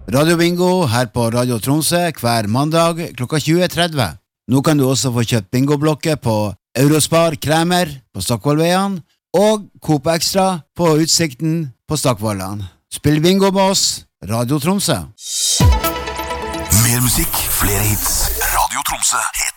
Radio Bingo her på Radio Tromsø hver mandag klokka 20:30. Nå kan du også få kjøpt bingoblokker på Eurospar Kremer på Stokkvollveien og Coop Extra på Utsikten på Stokkvollan. Spill bingo med oss, Radio Tromsø. Mer musikk, flere hits. Radio Tromsø heter